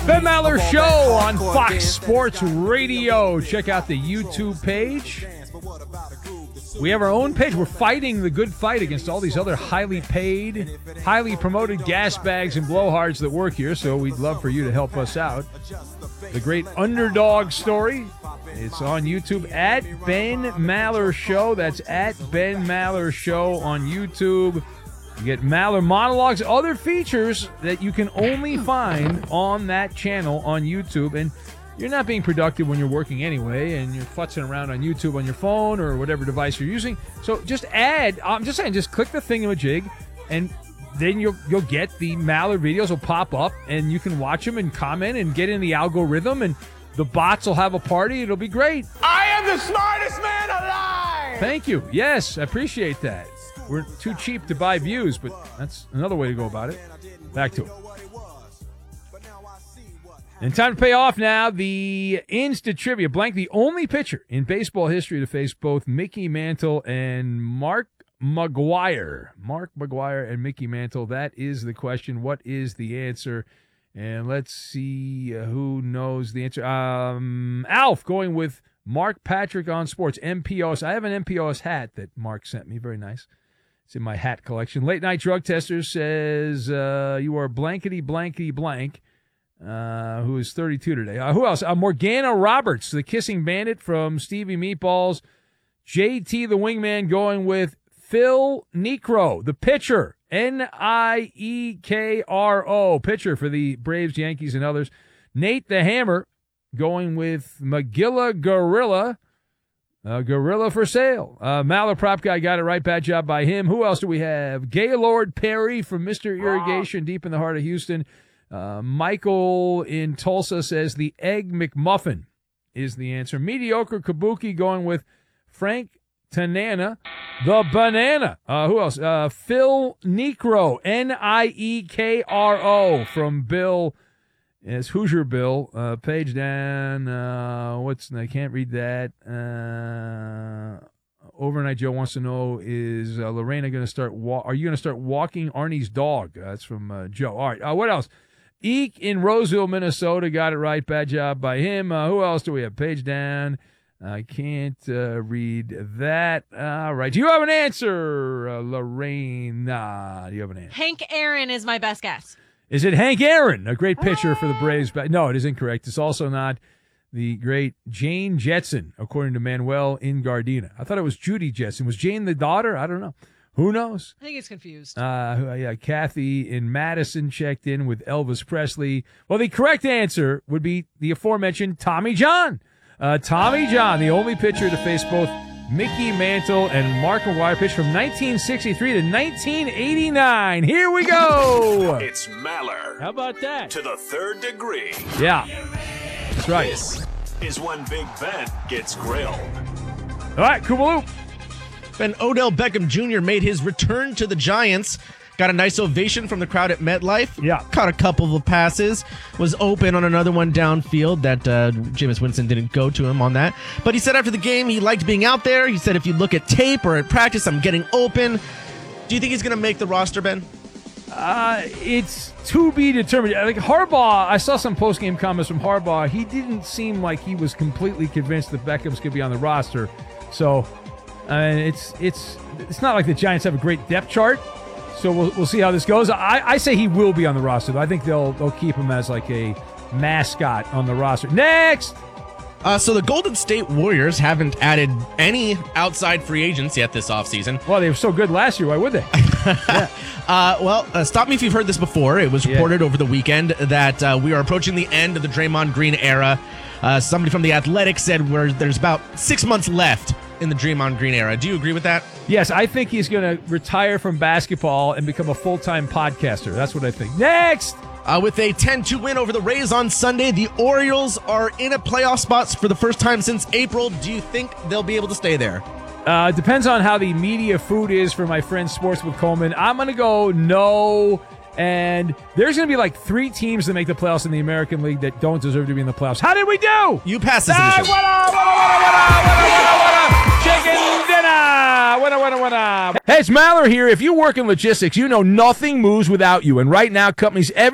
Ben Maller Show on Fox Sports Radio. Check out the YouTube page. We have our own page. We're fighting the good fight against all these other highly paid, highly promoted gas bags and blowhards that work here, so we'd love for you to help us out. The great underdog story. It's on YouTube at Ben Maller Show. That's at Ben Maller Show on YouTube. You get Maller monologues, other features that you can only find on that channel on YouTube. And you're not being productive when you're working anyway, and you're futzing around on YouTube on your phone or whatever device you're using. So just just click the thingamajig, and then you'll get the Maller videos will pop up, and you can watch them and comment and get in the algorithm, and the bots will have a party. It'll be great. I am the smartest man alive! Thank you. Yes, I appreciate that. We're too cheap to buy views, but that's another way to go about it. Back to it. And time to pay off now. The Insta Trivia. Blank, the only pitcher in baseball history to face both Mickey Mantle and Mark McGwire. Mark McGwire and Mickey Mantle. That is the question. What is the answer? And let's see who knows the answer. Alf going with Mark Patrick on sports. MPOS. I have an MPOS hat that Mark sent me. Very nice. It's in my hat collection. Late Night Drug Tester says you are blankety blankety blank, who is 32 today. Who else? Morgana Roberts, the Kissing Bandit from Stevie Meatballs. JT the Wingman going with Phil Niekro, the pitcher. Niekro, pitcher for the Braves, Yankees, and others. Nate the Hammer going with Magilla Gorilla. Gorilla for sale. Maller Prop Guy got it right. Bad job by him. Who else do we have? Gaylord Perry from Mr. Irrigation, deep in the heart of Houston. Michael in Tulsa says the Egg McMuffin is the answer. Mediocre Kabuki going with Frank Tanana, the Banana. Who else? Phil Niekro, Niekro from Bill. It's Hoosier Bill. Page down. I can't read that. Overnight Joe wants to know, is Lorena going to start? Are you going to start walking Arnie's dog? That's from Joe. All right. What else? Eek in Roseville, Minnesota, got it right. Bad job by him. Who else do we have? Page down. I can't read that. All right. Do you have an answer, Lorena? Do you have an answer? Hank Aaron is my best guess. Is it Hank Aaron, a great pitcher for the Braves? No, it is incorrect. It's also not the great Jane Jetson, according to Manuel in Gardena. I thought it was Judy Jetson. Was Jane the daughter? I don't know. Who knows? I think he's confused. Kathy in Madison checked in with Elvis Presley. Well, the correct answer would be the aforementioned Tommy John. Tommy John, the only pitcher to face both Mickey Mantle and Mark McGwire, pitched from 1963 to 1989. Here we go. It's Maller. How about that? To the third degree. Yeah, that's right. This is when Big Ben gets grilled. All right, Koopaloop. Ben, Odell Beckham Jr. made his return to the Giants. Got a nice ovation from the crowd at MetLife. Yeah. Caught a couple of passes. Was open on another one downfield that Jameis Winston didn't go to him on that. But he said after the game he liked being out there. He said, if you look at tape or at practice, I'm getting open. Do you think he's going to make the roster, Ben? It's to be determined. Like Harbaugh, I saw some post-game comments from Harbaugh. He didn't seem like he was completely convinced that Beckham's going to be on the roster. So it's not like the Giants have a great depth chart. So we'll see how this goes. I say he will be on the roster, though. I think they'll keep him as like a mascot on the roster. Next! So the Golden State Warriors haven't added any outside free agents yet this offseason. Well, they were so good last year. Why would they? Yeah. Stop me if you've heard this before. It was reported over the weekend that we are approaching the end of the Draymond Green era. Somebody from The Athletic said there's about 6 months left in the Draymond Green era. Do you agree with that? Yes, I think he's going to retire from basketball and become a full-time podcaster. That's what I think. Next! With a 10-2 win over the Rays on Sunday, the Orioles are in a playoff spot for the first time since April. Do you think they'll be able to stay there? Depends on how the media food is for my friend Sports with Coleman. I'm going to go no. And there's going to be like 3 teams that make the playoffs in the American League that don't deserve to be in the playoffs. How did we do? You passed this edition. What up? Chicken dinner. What up? Hey, it's Maller here. If you work in logistics, you know nothing moves without you. And right now, companies